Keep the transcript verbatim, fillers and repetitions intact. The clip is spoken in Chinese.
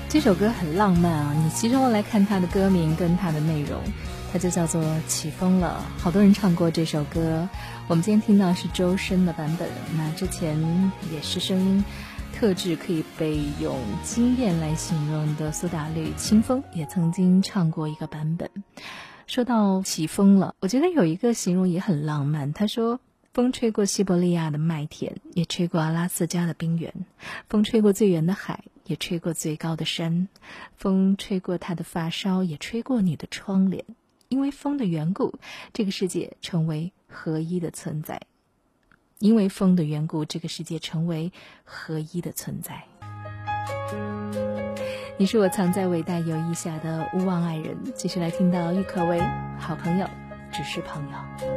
这首歌很浪漫啊，你集中来看它的歌名跟它的内容，它就叫做《起风了》。好多人唱过这首歌，我们今天听到是周深的版本，那之前也是声音特质可以被用惊艳来形容的苏打绿清风也曾经唱过一个版本。说到起风了，我觉得有一个形容也很浪漫，他说风吹过西伯利亚的麦田，也吹过阿拉斯加的冰原，风吹过最远的海，也吹过最高的山，风吹过他的发梢，也吹过你的窗帘。因为风的缘故，这个世界成为合一的存在。因为风的缘故，这个世界成为合一的存在。你是我藏在伟大友谊下的勿忘爱人。继续来听到郁可唯，好朋友只是朋友。